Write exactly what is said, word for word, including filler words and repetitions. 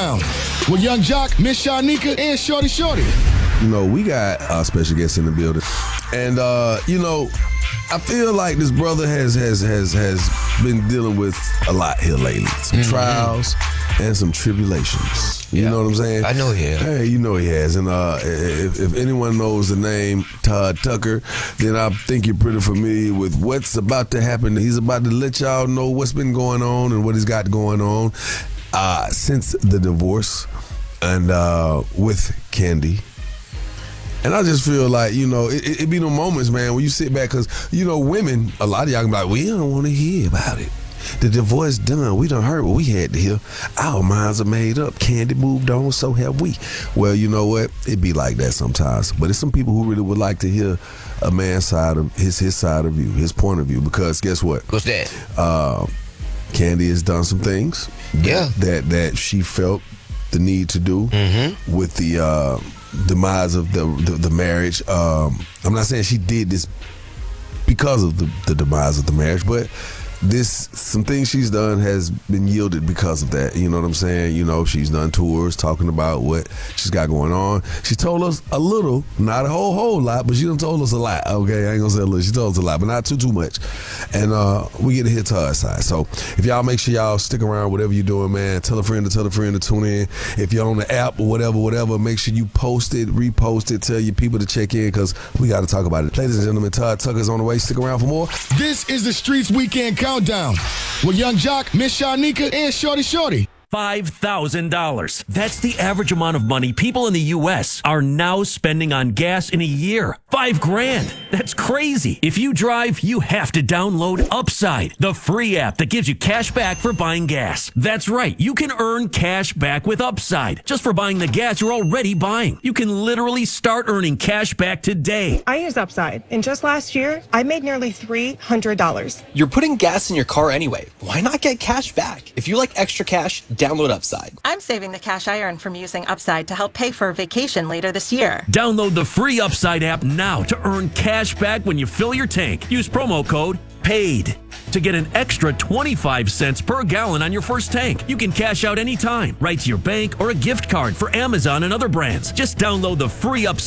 Countdown with Young Jock, Miss Shanika, and Shorty Shorty. You know, we got our special guests in the building. And, uh, you know, I feel like this brother has has has has been dealing with a lot here lately. Some mm-hmm. trials and some tribulations. You yeah. know what I'm saying? I know he has. Hey, you know he has. And uh, if, if anyone knows the name Todd Tucker, then I think you're pretty familiar with what's about to happen. He's about to let y'all know what's been going on and what he's got going on uh, since the divorce and uh, with Kandi. And I just feel like, you know, it, it be no moments, man, when you sit back, because, you know, women, a lot of y'all can be like, we don't want to hear about it. The divorce done. We done heard what we had to hear. Our minds are made up. Kandi moved on, so have we. Well, you know what? It be like that sometimes. But it's some people who really would like to hear a man's side of his his side of view, his point of view, because guess what? What's that? Uh, Kandi has done some things yeah. that, that she felt the need to do mm-hmm. with the... Uh, demise of the, the the marriage. Um, I'm not saying she did this because of the, the demise of the marriage, but this some things she's done has been yielded because of that. You know what I'm saying? You know, she's done tours talking about what she's got going on. She told us a little, not a whole whole lot, but she done told us a lot. Okay, I ain't gonna say a little. She told us a lot, but not too too much. And uh, we get to hit to her side. So if y'all make sure y'all stick around, whatever you're doing, man. Tell a friend to tell a friend to tune in. If you're on the app or whatever, whatever, make sure you post it, repost it, tell your people to check in because we got to talk about it. Ladies and gentlemen, Todd Tucker's on the way. Stick around for more. This is the Streets Weekend Countdown with Young Jock, Miss Shanika, and Shorty Shorty. five thousand dollars. That's the average amount of money people in the U S are now spending on gas in a year. Five grand. That's crazy. If you drive, you have to download Upside, the free app that gives you cash back for buying gas. That's right. You can earn cash back with Upside just for buying the gas you're already buying. You can literally start earning cash back today. I use Upside, and just last year, I made nearly three hundred dollars. You're putting gas in your car anyway. Why not get cash back? If you like extra cash, download Upside. I'm saving the cash I earn from using Upside to help pay for a vacation later this year. Download the free Upside app now to earn cash back when you fill your tank. Use promo code PAID to get an extra twenty-five cents per gallon on your first tank. You can cash out anytime, right to your bank or a gift card for Amazon and other brands. Just download the free Upside